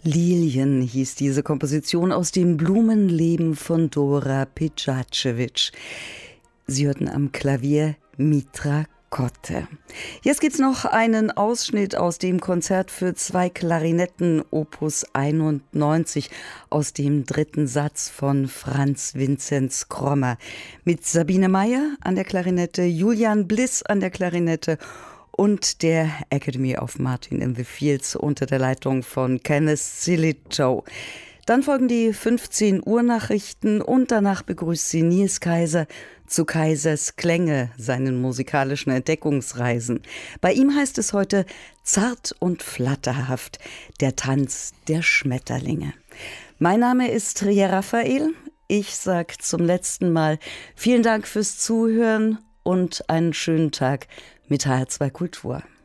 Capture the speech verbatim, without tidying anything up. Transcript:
Lilien hieß diese Komposition aus dem Blumenleben von Dora Pejacevic. Sie hörten am Klavier Mitra Kotte. Jetzt gibt's noch einen Ausschnitt aus dem Konzert für zwei Klarinetten Opus einundneunzig aus dem dritten Satz von Franz Vinzenz Krommer mit Sabine Meyer an der Klarinette, Julian Bliss an der Klarinette und der Academy of Martin in the Fields unter der Leitung von Kenneth Silicho. Dann folgen die fünfzehn Uhr Nachrichten und danach begrüßt sie Nils Kaiser zu Kaisers Klänge, seinen musikalischen Entdeckungsreisen. Bei ihm heißt es heute Zart und flatterhaft, der Tanz der Schmetterlinge. Mein Name ist Ria Raphael. Ich sage zum letzten Mal vielen Dank fürs Zuhören und einen schönen Tag mit H R zwei Kultur.